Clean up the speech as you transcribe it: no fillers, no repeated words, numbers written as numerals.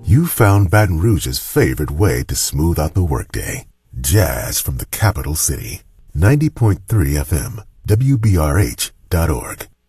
You found Baton Rouge's favorite way to smooth out the workday. Jazz from the capital city. 90.3 FM, WBRH.org.